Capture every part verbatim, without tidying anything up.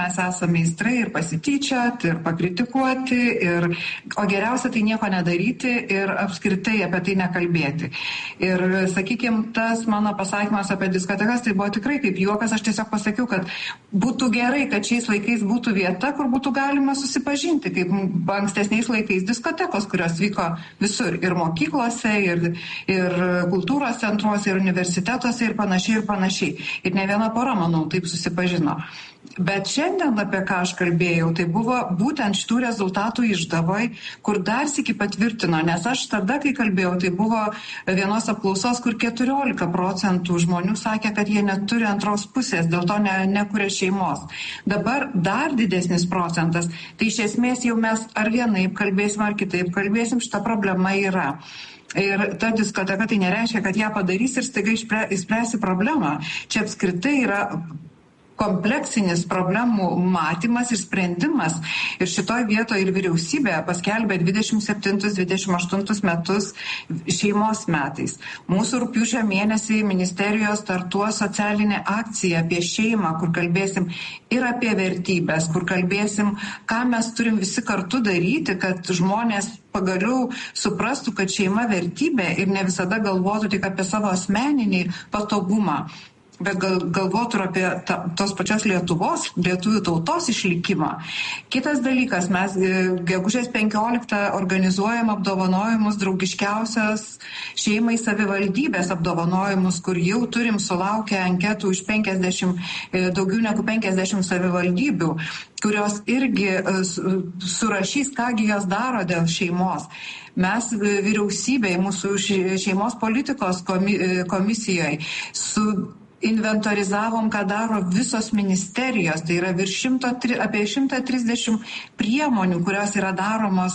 mes esame meistrai ir pasityčioti, ir pakritikuoti, ir, o geriausia tai nieko nedaryti ir apskritai apie tai nekalbėti. Ir, sakykime, tas mano pasakymas apie diskotekas, tai buvo tikrai kaip juokas, aš tiesiog pasakiau, kad būtų gerai, kad šiais laikais būtų vieta, kur būtų galima susipažinti, kaip ankstesniais laikais diskotekos, kurios vyko visur, ir mokyklose, ir, ir kultūros centruose, ir universitetuose, ir panašiai, ir panašiai. Ir ne viena pora, manau, taip susipažino. Bet šiandien, apie ką aš kalbėjau, tai buvo būtent šitų rezultatų išdavoj, kur dar sykį patvirtino, nes aš tada, kai kalbėjau, tai buvo vienos apklausos, kur keturiolika procentų žmonių sakė, kad jie neturi antros pusės, dėl to ne, nekuria šeimos. Dabar dar didesnis procentas, tai iš esmės jau mes ar vienaip kalbėsim, ar kitaip kalbėsim, šita problema yra. Ir ta diskoteka tai nereiškia, kad ją padarys ir staiga išspręsi problemą. Čia apskritai yra kompleksinis problemų matymas ir sprendimas. Ir šitoj vietoje ir vyriausybė paskelbė dvidešimt septintus dvidešimt aštuntus metus šeimos metais. Mūsų rugpjūčio mėnesį ministerijos startuos socialinė akcija apie šeimą, kur kalbėsim ir apie vertybės, kur kalbėsim, ką mes turim visi kartu daryti, kad žmonės pagaliau suprastų, kad šeima vertybė ir ne visada galvotų tik apie savo asmeninį patogumą, bet gal, galvotų ir apie ta, tos pačios Lietuvos, lietuvių tautos išlikimą. Kitas dalykas, mes gegužės penkioliktą organizuojam apdovanojimus draugiškiausias šeimai savivaldybės apdovanojimus, kur jau turim sulaukę anketų iš penkiasdešimt, daugiau negu penkiasdešimt savivaldybių, kurios irgi surašys, kągi jos daro dėl šeimos. Mes vyriausybėje, mūsų šeimos politikos komisijoje su inventorizavom, ką daro visos ministerijos, tai yra virš šimto, apie šimtą trisdešimt priemonių, kurios yra daromos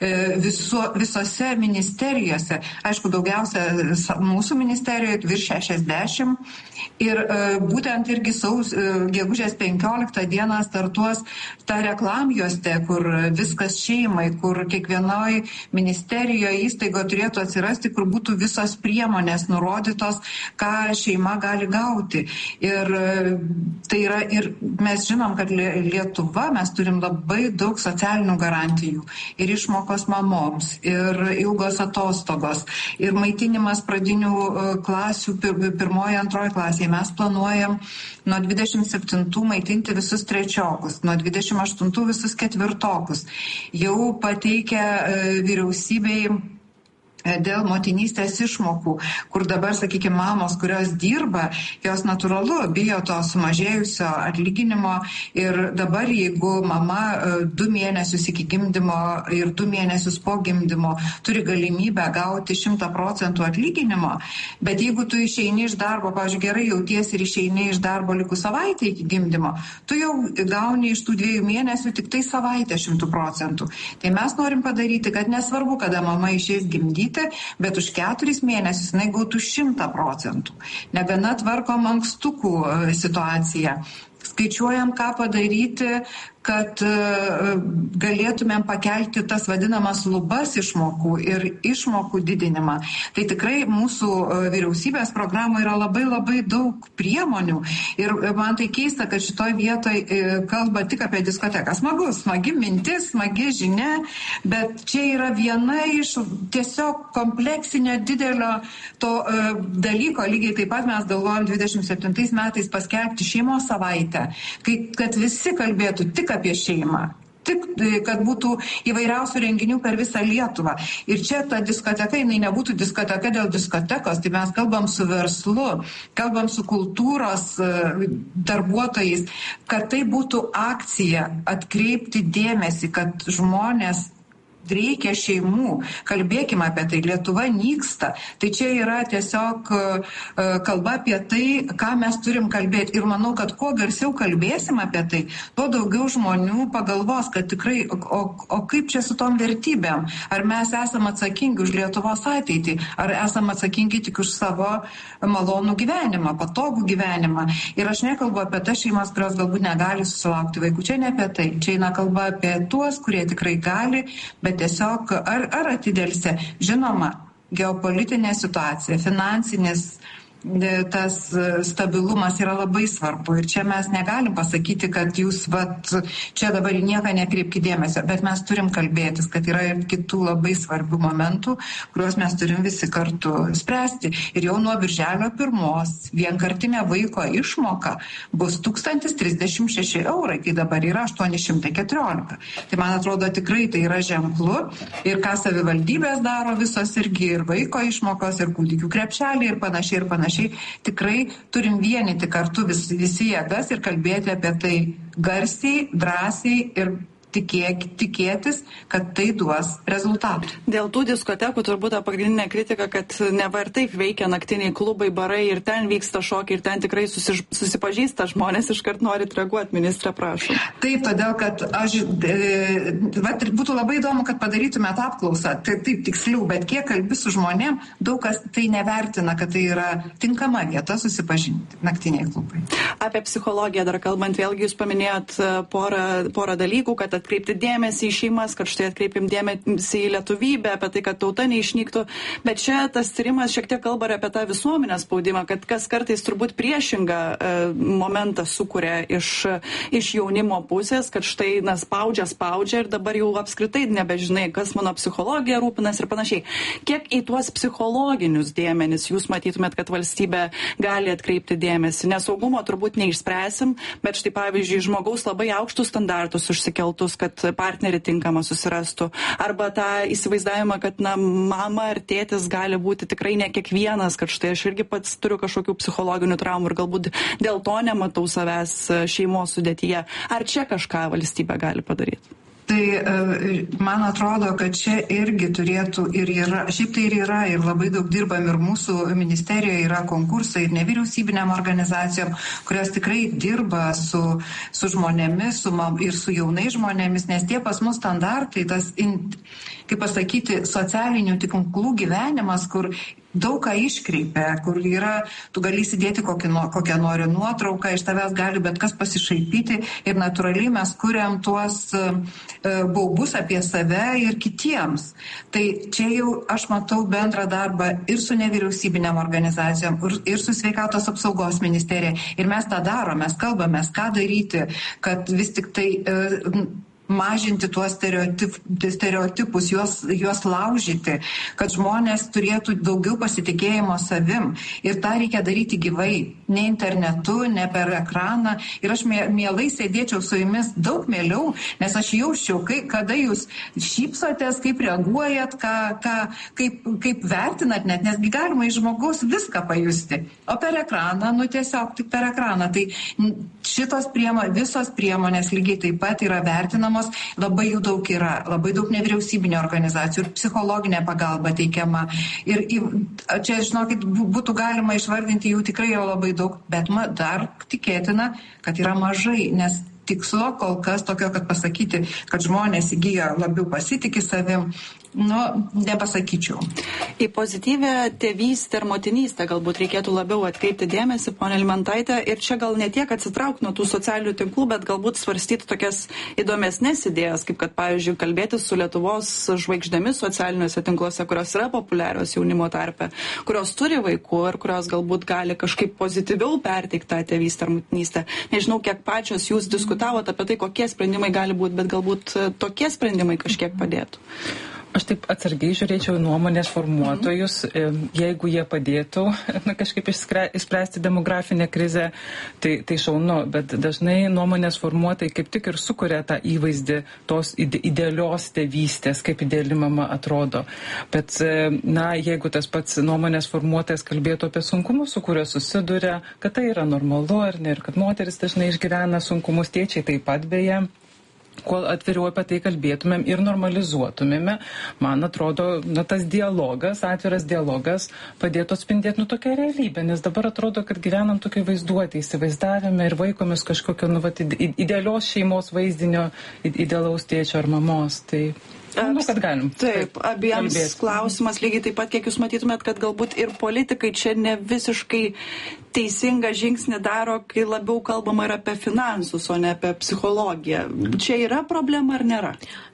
viso, visose ministerijose. Aišku, daugiausia mūsų ministerijoje virš šešiasdešimt. Ir būtent irgi saus, gegužės penkioliktą dieną startuos ta reklamjuostė, kur viskas šeimai, kur kiekvienoj ministerijoje įstaigo turėtų atsirasti, kur būtų visos priemonės nurodytos, ką šeima gali gauti. Ir tai yra, ir mes žinom, kad Lietuva, mes turim labai daug socialinių garantijų. Ir išmokos mamoms, ir ilgos atostogos, ir maitinimas pradinių klasių, pirmoji, antroji klasė. Mes planuojam nuo dvidešimt septintų maitinti visus trečiokus, nuo dvidešimt aštuntų visus ketvirtokus. Jau pateikę vyriausybei dėl motinystės išmokų, kur dabar, sakykime, mamos, kurios dirba, jos natūralu bijo to sumažėjusio atlyginimo ir dabar, jeigu mama du mėnesius iki gimdymo ir du mėnesius po gimdymo turi galimybę gauti šimtą procentų atlyginimo, bet jeigu tu išeini iš darbo, pavyzdžiui, gerai jauties ir išeini iš darbo likus savaitę iki gimdymo, tu jau gauni iš tų dviejų mėnesių tik tai savaitę šimtų procentų. Tai mes norim padaryti, kad nesvarbu, kada mama išeis gimdyti, bet už keturis mėnesius jinai gautų šimtą procentų. Negana tvarkom ankstukų situaciją. Skaičiuojam, ką padaryti, kad galėtumėm pakelti tas vadinamas lubas išmokų ir išmokų didinimą. Tai tikrai mūsų vyriausybės programoje yra labai labai daug priemonių ir man tai keista, kad šitoj vietoj kalba tik apie diskoteką. Smagu, smagi mintis, smagi žinia, bet čia yra viena iš tiesiog kompleksinio didelio to dalyko. Lygiai taip pat mes galvojam dvidešimt septintais metais paskelbti šeimos savaitę, kai, kad visi kalbėtų tik apie šeimą. Tik, kad būtų įvairiausių renginių per visą Lietuvą. Ir čia ta diskoteka, jinai nebūtų diskoteka dėl diskotekos, tai mes kalbam su verslu, kalbam su kultūros darbuotojais, kad tai būtų akcija atkreipti dėmesį, kad žmonės reikia šeimų. Kalbėkime apie tai. Lietuva nyksta. Tai čia yra tiesiog kalba apie tai, ką mes turim kalbėti. Ir manau, kad kuo garsiau kalbėsim apie tai, tuo daugiau žmonių pagalvos, kad tikrai, o, o kaip čia su tom vertybėm? Ar mes esam atsakingi už Lietuvos ateitį? Ar esam atsakingi tik už savo malonų gyvenimą, patogų gyvenimą? Ir aš nekalbu apie tas šeimas, kurios galbūt negali susilaukti vaikų. Čia ne apie tai. Čia eina kalba apie tuos, kurie tikrai gali, bet tiesiog ar, ar atidėlse. Žinoma, geopolitinė situacija, finansinis tas stabilumas yra labai svarbu. Ir čia mes negalim pasakyti, kad jūs vat, čia dabar į nieką nekreipkite dėmesio, bet mes turim kalbėtis, kad yra ir kitų labai svarbių momentų, kuriuos mes turim visi kartu spręsti. Ir jau nuo birželio pirmos vienkartinė vaiko išmoka bus tūkstantis trisdešimt šeši eurai, kai dabar yra aštuoni šimtai keturiolika. Tai man atrodo tikrai tai yra ženklu. Ir ką savivaldybės daro visos irgi, ir vaiko išmokos, ir kūdikių krepšeliai, ir panašiai, ir panašiai. Tikrai turim vienyti kartu vis, visi jėgas ir kalbėti apie tai garsiai, drąsiai ir tikėk, tikėtis, kad tai duos rezultatų. Dėl tų diskotekų turbūt ta pagrindinė kritika, kad neva ir taip veikia naktiniai klubai, barai ir ten vyksta šokiai ir ten tikrai susiž, susipažįsta žmonės, iškart norit reaguoti, ministrė, prašau. Taip, todėl, kad aš, e, vat, būtų labai įdomu, kad padarytumėt apklausą, tai, taip tiksliau, bet kiek kalbi su žmonėm, daug kas tai nevertina, kad tai yra tinkama vieta susipažinti, naktiniai klubai. Apie psichologiją dar kalbant, vėlgi jūs paminėjot porą, porą dalykų, kad atkreipti dėmesį į šeimas, kad štai atkreipim dėmesį į lietuvybę, apie tai, kad tauta neišnyktų. Bet čia tas tyrimas šiek tiek kalba apie tą visuomenės spaudimą, kad kas kartais turbūt priešingą e, momentą sukuria iš, iš jaunimo pusės, kad štai na, spaudžia, spaudžia ir dabar jau apskritai nebežinai, kas mano psichologija rūpinas ir panašiai. Kiek į tuos psichologinius dėmenis jūs matytumėt, kad valstybė gali atkreipti dėmesį? Nesaugumo turbūt neišspręsim, bet štai pavyzdžiui, žmogaus labai aukštus standartus užsikeltus, kad partnerį tinkamą susirastų. Arba tą įsivaizdavimą, kad na, mama ar tėtis gali būti tikrai ne kiekvienas, kad štai aš irgi pats turiu kažkokių psichologinių traumų ir galbūt dėl to nematau savęs šeimos sudėtyje. Ar čia kažką valstybė gali padaryti? Tai man atrodo, kad čia irgi turėtų ir yra, šiaip tai ir yra, ir labai daug dirbam ir mūsų ministerijoje yra konkursai ir nevyriausybinėm organizacijom, kurios tikrai dirba su, su žmonėmis su, ir su jaunais žmonėmis, nes tie pas mus standartai, tas, in, kaip pasakyti, socialinių tinklų gyvenimas, kur daug ką iškreipia, kur yra, tu gali įsidėti kokį, kokią nori nuotrauką, iš tavęs gali bet kas pasišaipyti ir natūraliai mes kuriam tuos uh, baubus apie save ir kitiems. Tai čia jau aš matau bendrą darbą ir su nevyriausybinėm organizacijom, ir, ir su sveikatos apsaugos ministerija. Ir mes tą darom, mes kalbamės, ką daryti, kad vis tik tai uh, mažinti tuos stereotip, stereotipus, juos, juos laužyti, kad žmonės turėtų daugiau pasitikėjimo savim. Ir tą reikia daryti gyvai, ne internetu, ne per ekraną. Ir aš mielai sėdėčiau su jumis daug mieliau, nes aš jausčiau, kai, kada jūs šypsotės, kaip reaguojat, ką, ką, kaip, kaip vertinat net, nesgi galima iš žmogaus viską pajusti. O per ekraną, nu tiesiog tik per ekraną. Tai šitos priemonės, visos priemonės lygiai taip pat yra vertinamos. Labai jų daug yra, labai daug nevyriausybinio organizacijų ir psichologinė pagalba teikiama. Ir čia, žinokit, būtų galima išvardinti jų tikrai jau labai daug, bet dar tikėtina, kad yra mažai, nes tikslo kol kas tokio, kad pasakyti, kad žmonės įgyja labiau pasitikį savim, nu, nepasakyčiau. Į pozityvę tėvystę ir motinystę galbūt reikėtų labiau atkreipti dėmesį, ponia Limantaitė, ir čia gal ne tiek atsitraukti nuo tų socialinių tinklų, bet galbūt svarstyti tokias įdomesnės idėjas, kaip kad, pavyzdžiui, kalbėti su Lietuvos žvaigždėmis socialiniuose tinkluose, kurios yra populiarios jaunimo tarpe, kurios turi vaikų ir kurios galbūt gali kažkaip pozityviau perteikti tą tėvystę ar motinystę. Nežinau, kiek pačios jūs diskutavot apie tai, kokie sprendimai gali būti, bet galbūt tokie sprendimai kažkiek padėtų. Aš taip atsargiai žiūrėčiau nuomonės formuotojus, jeigu jie padėtų na, kažkaip išspręsti demografinę krizę, tai, tai šaunu, bet dažnai nuomonės formuotojai kaip tik ir sukuria tą įvaizdį tos idealios tėvystės, kaip ideali mama atrodo. Bet, na, jeigu tas pats nuomonės formuotojas kalbėtų apie sunkumus, su kuriuo susiduria, kad tai yra normalu ar ne, ir kad moteris dažnai išgyvena sunkumus, tėčiai taip pat beje, kuo atviriau apie tai kalbėtumėm ir normalizuotumėme, man atrodo, na, tas dialogas, atviras dialogas padėtų atspindėti nu tokią realybę, nes dabar atrodo, kad gyvenam tokiai vaizduotė, įsivaizdavime ir vaikomės kažkokio nu, vat, idealios šeimos vaizdinio, idealaus tėčio ar mamos. Tai manau, kad galim. Taip, abiems kalbėti. Klausimas lygiai taip pat, kiek jūs matytumėt, kad galbūt ir politikai čia ne visiškai teisingą žingsnį daro, kai labiau kalbama ir apie finansus, o ne apie psichologiją. Čia yra problema ar nėra?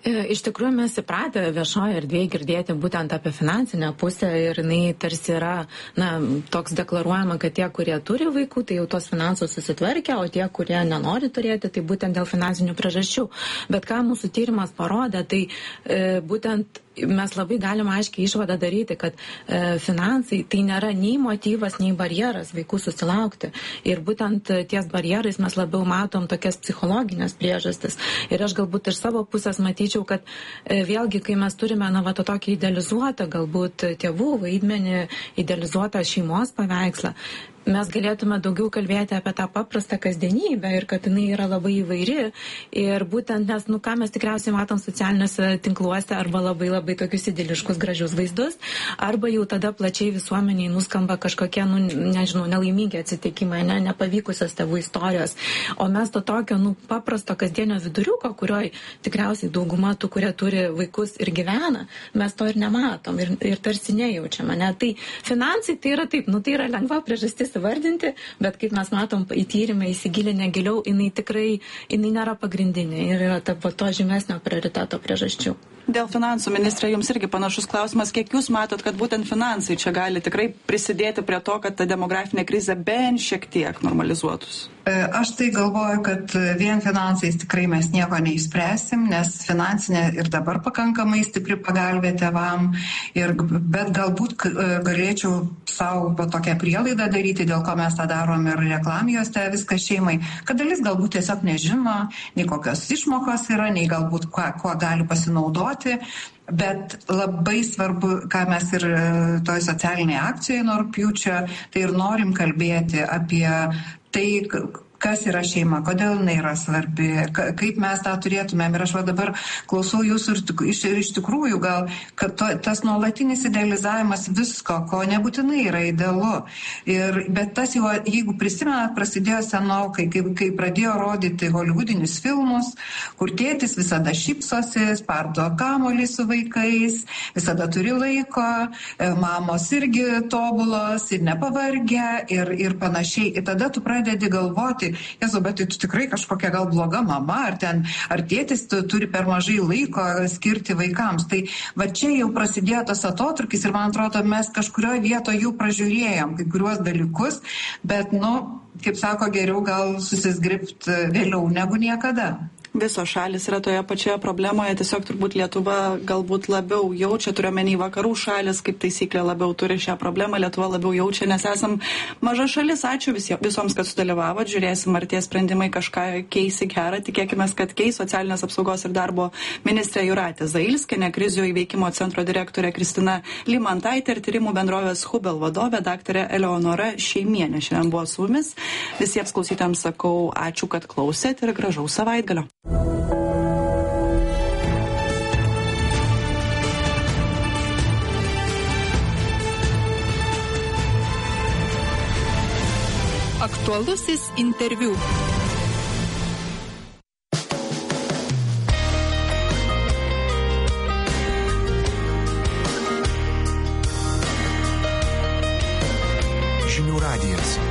Iš tikrųjų, mes įpratę viešoje erdvėje girdėti būtent apie finansinę pusę ir jinai tarsi yra, na, toks deklaruojama, kad tie, kurie turi vaikų, tai jau tos finansus susitvarkia, o tie, kurie nenori turėti, tai būtent dėl finansinių priežasčių. Bet ką mūsų tyrimas parodė, tai e, būtent mes labai galime aiškiai išvadą daryti, kad e, finansai tai nėra nei motyvas, nei barjeras vaikų susilaukti. Ir būtent ties barjerais mes labiau matom tokias psichologinės priežastis. Ir aš galbūt iš savo pusės matyčiau, kad e, vėlgi, kai mes turime, na, va, to tokį idealizuotą galbūt tėvų vaidmenį, idealizuotą šeimos paveikslą, mes galėtume daugiau kalbėti apie tą paprastą kasdienybę ir kad jinai yra labai įvairi. Ir būtent, nes, nu, ką mes tikriausiai matom socialiniuose tinkluose, arba labai labai tokius idiliškus, gražius vaizdus, arba jau tada plačiai visuomeniai nuskamba kažkokie, nu, nežinau, nelaimingi atsitikimai, ne, nepavykusios tėvų istorijos. O mes to tokio, nu, paprasto kasdienio viduriuko, kurioj tikriausiai dauguma tų, kurie turi vaikus ir gyvena, mes to ir nematom ir, ir tarsi nejaučiame. Ne? Tai finansai tai yra taip, nu, tai yra lengva priežastis įvardinti, bet kaip mes matom į tyrimą įsigilinę giliau, jinai tikrai, jinai nėra pagrindinė ir yra ta, to žymesnio prioriteto priežasčių. Dėl finansų, ministrė, jums irgi panašus klausimas. Kiek jūs matot, kad būtent finansai čia gali tikrai prisidėti prie to, kad ta demografinė krizė bent šiek tiek normalizuotųsi? Aš tai galvoju, kad vien finansais tikrai mes nieko neišspręsim, nes finansinė ir dabar pakankamai stipri pagalbė tėvam, ir, bet galbūt galėčiau savo tokią prielaidą daryti, dėl ko mes tą darom ir reklamijose viskas šeimai, kad dalis galbūt tiesiog nežino, nei kokios išmokos yra, nei galbūt kuo, kuo gali pasinaudoti. Bet labai svarbu, ką mes ir toj socialinėje akcijoje nuo rugpjūčio, tai ir norim kalbėti apie tai, kas yra šeima, kodėl jinai yra svarbi, kaip mes tą turėtumėm. Ir aš va dabar klausau jūsų ir iš, ir iš tikrųjų gal, kad to, tas nuolatinis idealizavimas visko, ko nebūtinai yra idealu. Ir, bet tas jau, jeigu prisimenat, prasidėjo senokai, kai, kai pradėjo rodyti hollywoodinius filmus, kur tėtis visada šypsosi, spardo kamuolį su vaikais, visada turi laiko, mamos irgi tobulos ir nepavargę ir, ir panašiai. Ir tada tu pradedi galvoti, Jezu, bet tai tu tikrai kažkokia gal bloga mama, ar, ten, ar tėtis turi per mažai laiko skirti vaikams. Tai va čia jau prasidėjo tas atotrukis ir man atrodo, mes kažkurioje vietoje jau pražiūrėjom kai kuriuos dalykus, bet, nu, kaip sako, geriau gal susizgribti vėliau negu niekada. Visos šalis yra toje pačioje problemoje, tiesiog turbūt Lietuva galbūt labiau jaučia, turiuomenį vakarų šalis, kaip taisyklė labiau turi šią problemą, Lietuva labiau jaučia, nes esam maža šalis. Ačiū visie, visoms, kad sudalyvavot, žiūrėsim, ar tie sprendimai kažką keisi gerą, tikėkime, kad keis. Socialinės apsaugos ir darbo ministrė Jūratė Zailskienė, krizių įveikimo centro direktorė Kristina Limantaitė ir tyrimų bendrovės Hubel vadovė daktarė Eleonora Šeimienė šiandien buvo su mumis. Visiems klausytams sakau ačiū, kad klausėt ir gražaus savaitgalio. Aktualusis interviu. Žinių radijas.